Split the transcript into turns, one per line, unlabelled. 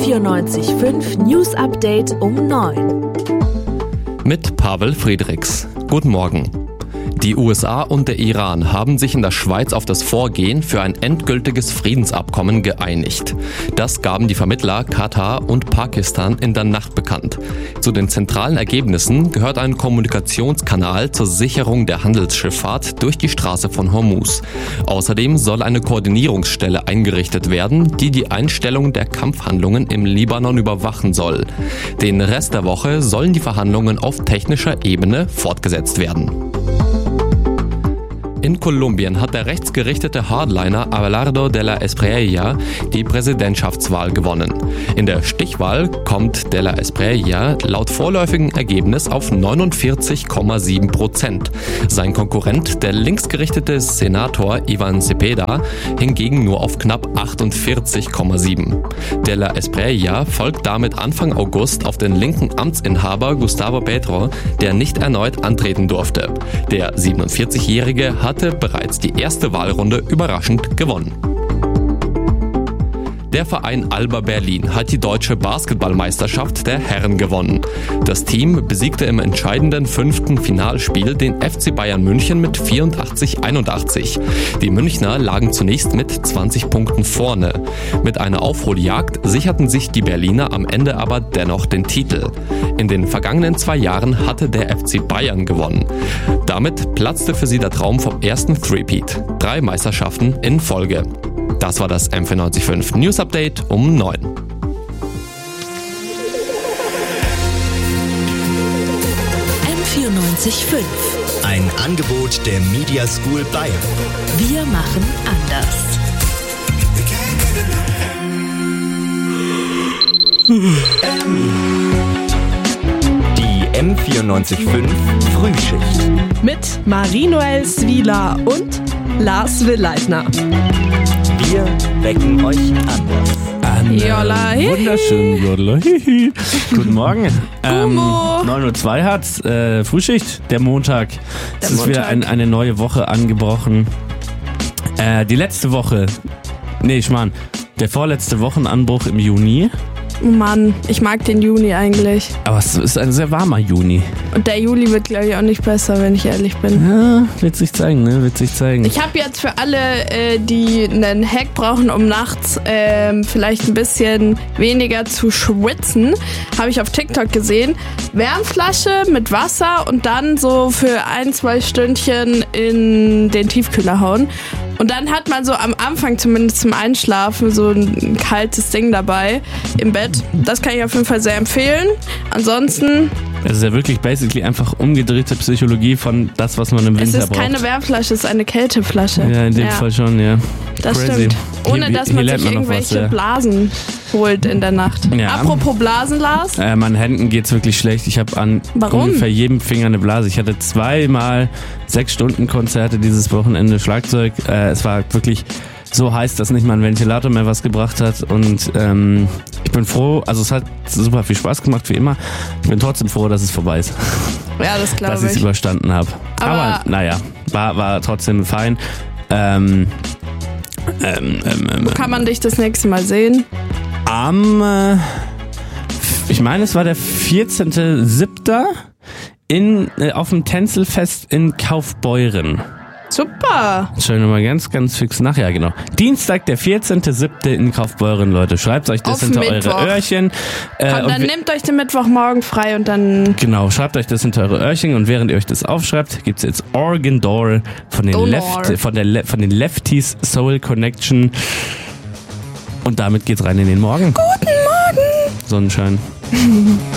M94.5 News Update um 9.
Mit Pavel Friedrichs. Guten Morgen. Die USA und der Iran haben sich in der Schweiz auf das Vorgehen für ein endgültiges Friedensabkommen geeinigt. Das gaben die Vermittler Katar und Pakistan in der Nacht bekannt. Zu den zentralen Ergebnissen gehört ein Kommunikationskanal zur Sicherung der Handelsschifffahrt durch die Straße von Hormuz. Außerdem soll eine Koordinierungsstelle eingerichtet werden, die die Einstellung der Kampfhandlungen im Libanon überwachen soll. Den Rest der Woche sollen die Verhandlungen auf technischer Ebene fortgesetzt werden. In Kolumbien hat der rechtsgerichtete Hardliner Abelardo de la Espriella die Präsidentschaftswahl gewonnen. In der Stichwahl kommt de la Espriella laut vorläufigen Ergebnis auf 49,7%. Sein Konkurrent, der linksgerichtete Senator Ivan Cepeda, hingegen nur auf knapp 48,7%. De la Espriella folgt damit Anfang August auf den linken Amtsinhaber Gustavo Petro, der nicht erneut antreten durfte. Der 47-Jährige hatte bereits die erste Wahlrunde überraschend gewonnen. Der Verein Alba Berlin hat die deutsche Basketballmeisterschaft der Herren gewonnen. Das Team besiegte im entscheidenden 5. Finalspiel den FC Bayern München mit 84-81. Die Münchner lagen zunächst mit 20 Punkten vorne. Mit einer Aufholjagd sicherten sich die Berliner am Ende aber dennoch den Titel. In den vergangenen 2 Jahren hatte der FC Bayern gewonnen. Damit platzte für sie der Traum vom ersten Threepeat. 3 Meisterschaften in Folge. Das war das M94.5 News Update um 9.
M94.5.
Ein Angebot der Media School Bayern.
Wir machen anders.
Die M94.5 Frühschicht.
Mit Marie-Noel Swieler und Lars Willeitner.
Wir wecken euch anders.
Jolla, hihi.
Wunderschön, Jolla, hihi. Guten Morgen.
Gummo.
9:02 hat's, Frühschicht, der Montag. Es ist wieder eine neue Woche angebrochen. Die letzte Woche, der vorletzte Wochenanbruch im Juni.
Oh Mann, ich mag den Juni eigentlich.
Aber es ist ein sehr warmer Juni.
Und der Juli wird, glaube ich, auch nicht besser, wenn ich ehrlich bin.
Ja, wird sich zeigen, ne? Wird sich zeigen.
Ich habe jetzt für alle, die einen Hack brauchen, um nachts vielleicht ein bisschen weniger zu schwitzen, habe ich auf TikTok gesehen, Wärmflasche mit Wasser und dann so für 1-2 Stündchen in den Tiefkühler hauen. Und dann hat man so am Anfang zumindest zum Einschlafen so ein kaltes Ding dabei im Bett. Das kann ich auf jeden Fall sehr empfehlen. Ansonsten...
Es ist ja wirklich basically einfach umgedrehte Psychologie von das, was man im Winter braucht.
Es ist keine Wärmflasche, es ist eine Kälteflasche.
Ja, in dem Fall schon, ja.
Das
Crazy.
stimmt. Ohne dass man sich irgendwelche Blasen holt in der Nacht.
Ja.
Apropos Blasen, Lars.
Meinen Händen geht's wirklich schlecht. Ich habe an ungefähr jedem Finger eine Blase. Ich hatte 2-mal 6-Stunden-Konzerte dieses Wochenende Schlagzeug. Es war wirklich so heiß, dass nicht mal ein Ventilator mehr was gebracht hat. Und ich bin froh, also es hat super viel Spaß gemacht, wie immer. Ich bin trotzdem froh, dass es vorbei ist.
Ja, das glaube ich.
Dass ich es überstanden habe. Aber naja, war trotzdem fein.
Wo kann man dich das nächste Mal sehen?
Ich meine, es war der 14.07. Auf dem Tänzelfest in Kaufbeuren.
Super.
Schau nochmal ganz, ganz fix nach. Ja, genau. Dienstag, der 14.07. in Kaufbeuren, Leute. Schreibt euch das
auf
hinter
Mittwoch.
eure Öhrchen.
Dann nehmt euch den Mittwochmorgen frei und dann...
Genau, schreibt euch das hinter eure Öhrchen und während ihr euch das aufschreibt, gibt's jetzt Organ Door von den Lefties Soul Connection. Und damit geht's rein in den Morgen.
Guten Morgen.
Sonnenschein.